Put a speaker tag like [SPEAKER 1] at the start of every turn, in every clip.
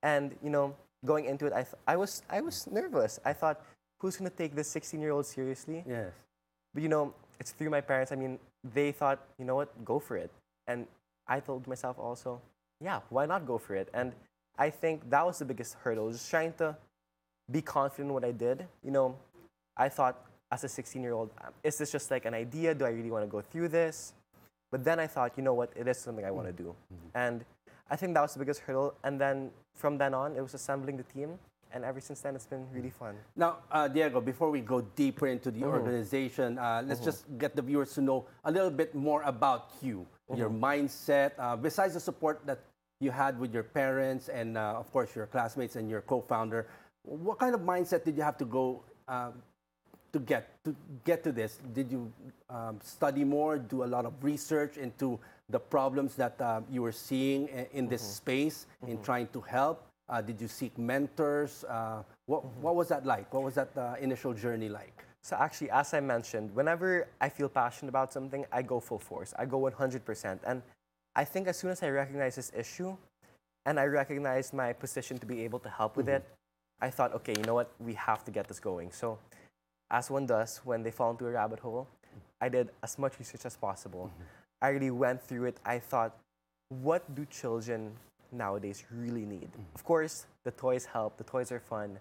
[SPEAKER 1] And going into it, I was nervous. I thought, who's gonna take this 16-year-old seriously?
[SPEAKER 2] Yes.
[SPEAKER 1] But it's through my parents. I mean, they thought, you know what, go for it. And I told myself also, yeah, why not go for it? And I think that was the biggest hurdle, just trying to be confident in what I did. I thought as a 16-year-old, is this just like an idea? Do I really want to go through this? But then I thought, you know what, it is something I want to do. And I think that was the biggest hurdle. And then from then on, it was assembling the team. And ever since then, it's been really fun.
[SPEAKER 2] Now, Diego, before we go deeper into the organization, let's just get the viewers to know a little bit more about you, your mindset, besides the support that you had with your parents and, of course, your classmates and your co-founder. What kind of mindset did you have to go to get to this? Did you study more, do a lot of research into the problems that you were seeing in this space in trying to help? Did you seek mentors? What was that like? What was that initial journey like?
[SPEAKER 1] So actually, as I mentioned, whenever I feel passionate about something, I go full force. I go 100%. And I think as soon as I recognize this issue and I recognize my position to be able to help with it, I thought, okay, you know what? We have to get this going. So as one does when they fall into a rabbit hole, I did as much research as possible. I really went through it. I thought, what do children nowadays really need? Of course, the toys help. The toys are fun.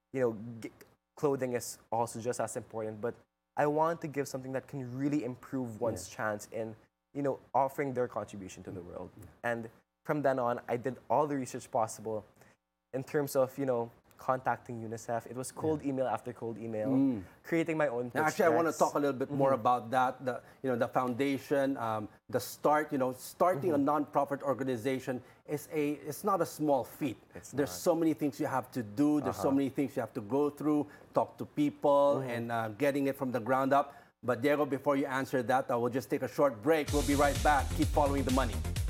[SPEAKER 1] Clothing is also just as important. But I want to give something that can really improve one's chance in, offering their contribution to the world. And from then on, I did all the research possible in terms of, contacting UNICEF. It was cold email after cold email, creating my own pitch
[SPEAKER 2] Now, actually, I want to
[SPEAKER 1] decks.
[SPEAKER 2] talk a little bit more about that. The foundation, the start. Starting a nonprofit organization it's not a small feat. There's so many things you have to do. There's so many things you have to go through, talk to people, and getting it from the ground up. But Diego, before you answer that, I will just take a short break. We'll be right back. Keep following the money.